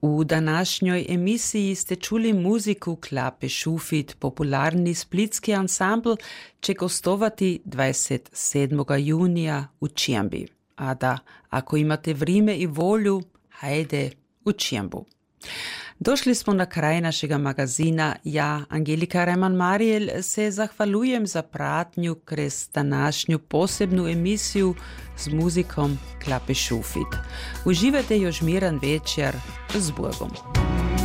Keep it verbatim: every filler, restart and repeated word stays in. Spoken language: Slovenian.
U današnjoj emisiji ste čuli muziku Klape Šufit. Popularni splitski ansambl će gostovati dvadeset sedmog junija u Čijambi. A da, ako imate vrijeme i volju, hajde u Čijambu. Došli smo na kraj našega magazina. Ja, Angelika Reman-Marijel, se zahvaljujem za pratnju kroz današnju posebnu emisiju s muzikom Klape Šufit. Uživajte još miran večer s Bogom.